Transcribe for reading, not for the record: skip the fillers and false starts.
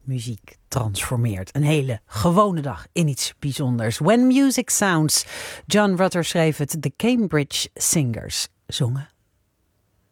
muziek transformeert. Een hele gewone dag in iets bijzonders. When Music Sounds. John Rutter schreef het. The Cambridge Singers zongen